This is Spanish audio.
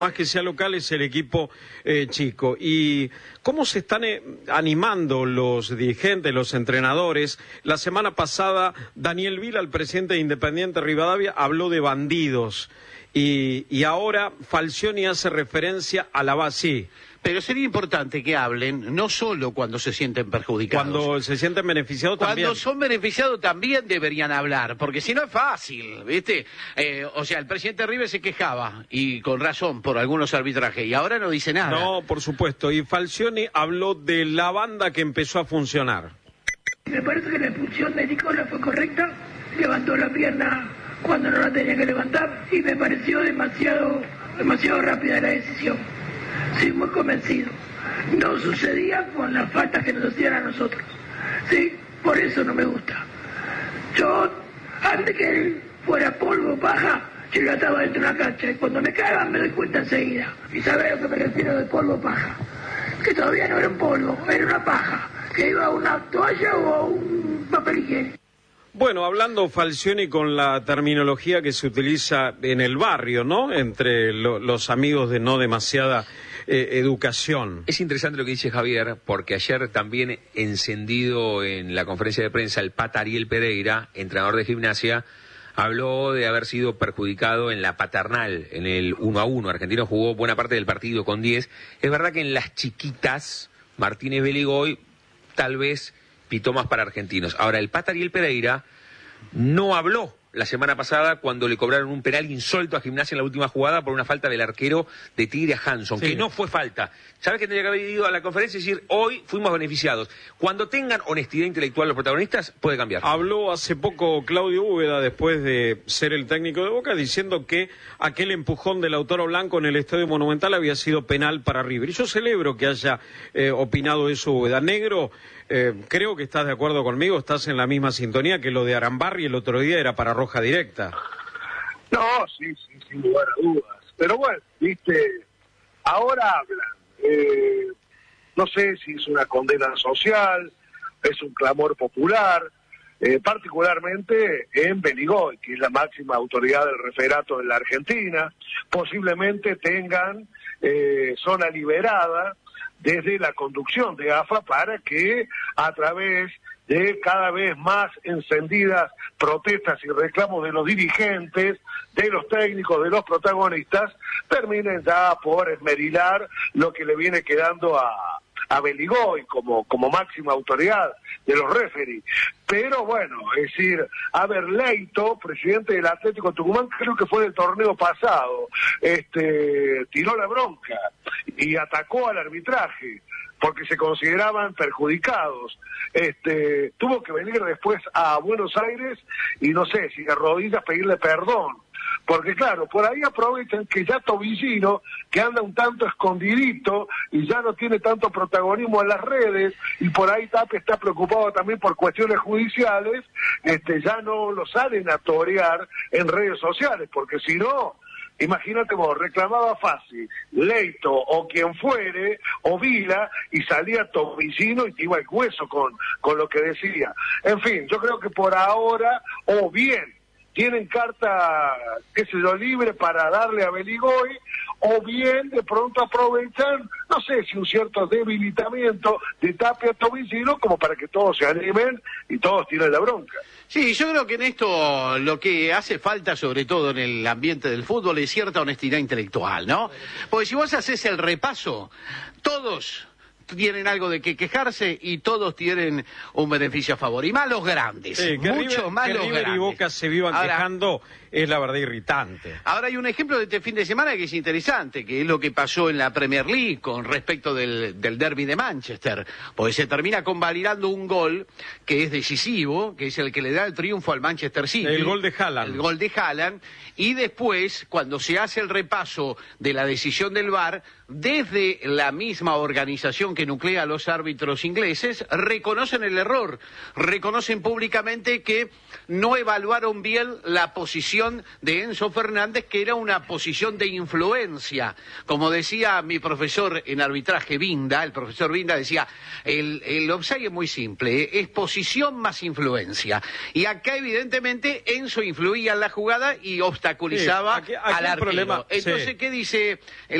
más que sea local es el equipo chico. ¿Y cómo se están animando los dirigentes, los entrenadores? La semana pasada Daniel Vila, el presidente de Independiente Rivadavia, habló de bandidos y ahora Falcioni hace referencia a la base. Pero sería importante que hablen no solo cuando se sienten perjudicados. Cuando se sienten beneficiados también. Cuando son beneficiados también deberían hablar, porque si no es fácil, ¿viste? O sea, el presidente River se quejaba, y con razón, por algunos arbitrajes, y ahora no dice nada. No, por supuesto. Y Falcioni habló de la banda que empezó a funcionar. Me parece que la expulsión de Nicola fue correcta. Levantó la pierna cuando no la tenía que levantar, y me pareció demasiado rápida la decisión. Sí, muy convencido. No sucedía con las faltas que nos hacían a nosotros. Sí, por eso no me gusta. Yo, antes que él fuera polvo, paja, yo ya estaba dentro de la cancha y cuando me cagan me doy cuenta enseguida. ¿Y sabés a lo que me refiero de polvo, paja? Que todavía no era un polvo, era una paja, que iba a una toalla o a un papel higiénico. Bueno, hablando Falcioni con la terminología que se utiliza en el barrio, ¿no? Entre los amigos de no demasiada educación. Es interesante lo que dice Javier, porque ayer también encendido en la conferencia de prensa el Pata Ariel Pereira, entrenador de Gimnasia, habló de haber sido perjudicado en la paternal, en el 1-1. Argentino jugó buena parte del partido con 10. Es verdad que en las chiquitas, Martínez Beligoy tal vez pitó más para Argentinos. Ahora, el Pata Ariel Pereira no habló la semana pasada cuando le cobraron un penal insólito a Gimnasia en la última jugada por una falta del arquero de Tigre a Hanson, sí, que no fue falta. ¿Sabes que tendría que haber ido a la conferencia y decir, hoy fuimos beneficiados? Cuando tengan honestidad intelectual los protagonistas, puede cambiar. Habló hace poco Claudio Úbeda, después de ser el técnico de Boca, diciendo que aquel empujón de Lautaro Blanco en el Estadio Monumental había sido penal para River. Y yo celebro que haya opinado eso Úbeda. Negro, creo que estás de acuerdo conmigo, estás en la misma sintonía, que lo de Arambarri el otro día era para roja directa. No, sí, sin lugar a dudas. Pero bueno, viste, ahora hablan. No sé si es una condena social, es un clamor popular, particularmente en Beligoy, que es la máxima autoridad del referato en la Argentina. Posiblemente tengan zona liberada desde la conducción de AFA para que a través de cada vez más encendidas protestas y reclamos de los dirigentes, de los técnicos, de los protagonistas, terminen ya por esmerilar lo que le viene quedando a Beligoy como máxima autoridad de los referees. Pero bueno, es decir, Leito, presidente del Atlético Tucumán, creo que fue del torneo pasado, tiró la bronca y atacó al arbitraje porque se consideraban perjudicados. Tuvo que venir después a Buenos Aires y no sé si de rodillas pedirle perdón. Porque claro, por ahí aprovechan que ya Tobillino, que anda un tanto escondidito y ya no tiene tanto protagonismo en las redes, y por ahí Tapia está preocupado también por cuestiones judiciales, ya no lo salen a torear en redes sociales, porque si no, imagínate vos, reclamaba fácil, Leito o quien fuere, o Vila, y salía Tobillino y te iba el hueso con lo que decía. En fin, yo creo que por ahora, o bien tienen carta, qué sé yo, libre para darle a Beligoy, o bien de pronto aprovechan, no sé si un cierto debilitamiento de Tapia Tobillino como para que todos se animen y todos tiren la bronca. Sí, yo creo que en esto lo que hace falta, sobre todo en el ambiente del fútbol, es cierta honestidad intelectual, ¿no? Porque si vos haces el repaso, todos tienen algo de que quejarse y todos tienen un beneficio a favor. Y más los grandes, mucho más los grandes. River y Boca se vivan quejando es la verdad irritante. Ahora hay un ejemplo de este fin de semana que es interesante, que es lo que pasó en la Premier League con respecto del derbi de Manchester, porque se termina convalidando un gol que es decisivo, que es el que le da el triunfo al Manchester City. El gol de Haaland. El gol de Haaland. Y después, cuando se hace el repaso de la decisión del VAR, desde la misma organización que nuclea a los árbitros ingleses, reconocen el error, reconocen públicamente que no evaluaron bien la posición posición de Enzo Fernández, que era una posición de influencia. Como decía mi profesor en arbitraje Vinda, el profesor Vinda decía, el offside es muy simple, es posición más influencia. Y acá evidentemente Enzo influía en la jugada y obstaculizaba aquí al el arquero. problema, Entonces, sí. ¿qué dice